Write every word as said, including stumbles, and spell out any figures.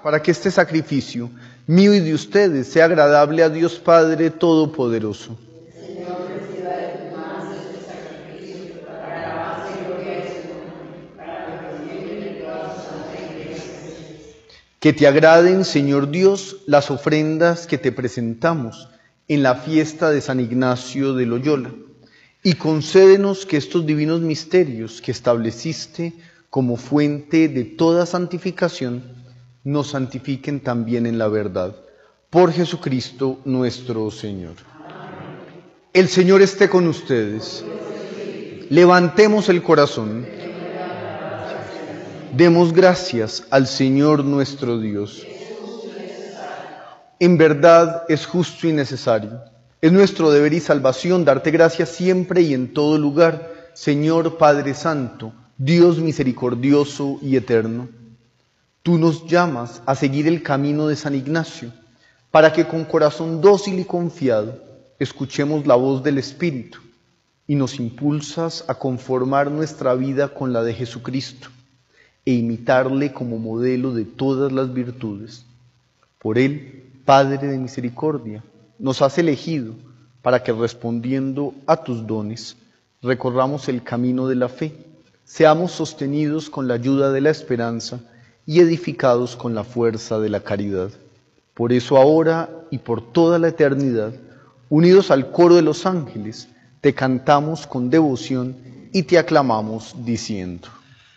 para que este sacrificio mío y de ustedes sea agradable a Dios Padre Todopoderoso. Señor, reciba de tus manos este sacrificio para alabanza y gloria de su nombre, para perfección de toda su santa iglesia. Que te agraden, Señor Dios, las ofrendas que te presentamos en la fiesta de San Ignacio de Loyola, y concédenos que estos divinos misterios que estableciste como fuente de toda santificación nos santifiquen también en la verdad. Por Jesucristo nuestro Señor. Amén. El Señor esté con ustedes. Levantemos el corazón. Demos gracias al Señor nuestro Dios. En verdad es justo y necesario. Es nuestro deber y salvación darte gracias siempre y en todo lugar, Señor Padre Santo, Dios misericordioso y eterno. Tú nos llamas a seguir el camino de San Ignacio, para que con corazón dócil y confiado escuchemos la voz del Espíritu, y nos impulsas a conformar nuestra vida con la de Jesucristo, e imitarle como modelo de todas las virtudes. Por él, Padre de misericordia, nos has elegido para que, respondiendo a tus dones, recorramos el camino de la fe, seamos sostenidos con la ayuda de la esperanza y edificados con la fuerza de la caridad. Por eso ahora y por toda la eternidad, unidos al coro de los ángeles, te cantamos con devoción y te aclamamos diciendo: